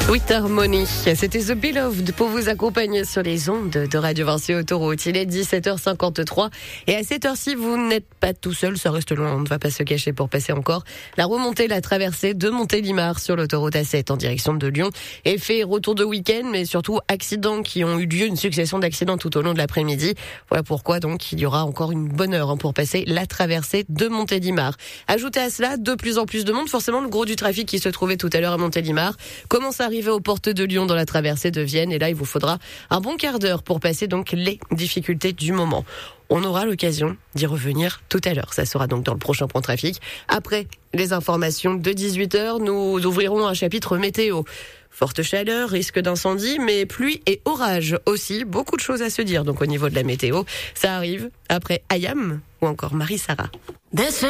With Harmony, c'était The Beloved pour vous accompagner sur les ondes de Radio Vinci Autoroute. Il est 17h53 et à cette heure-ci, vous n'êtes pas tout seul, ça reste loin, on ne va pas se cacher pour passer encore la remontée, la traversée de Montélimar sur l'autoroute A7 en direction de Lyon. Effet retour de week-end, mais surtout accidents qui ont eu lieu, une succession d'accidents tout au long de l'après-midi. Voilà pourquoi donc il y aura encore une bonne heure pour passer la traversée de Montélimar. Ajoutez à cela de plus en plus de monde, forcément le gros du trafic qui se trouvait tout à l'heure à Montélimar commence à arriver aux portes de Lyon dans la traversée de Vienne et là il vous faudra un bon quart d'heure pour passer donc les difficultés du moment. On aura l'occasion d'y revenir tout à l'heure. Ça sera donc dans le prochain point trafic. Après les informations de 18h, nous ouvrirons un chapitre météo. Forte chaleur, risque d'incendie, mais pluie et orage aussi. Beaucoup de choses à se dire donc au niveau de la météo. Ça arrive après Ayam ou encore Marie-Sara.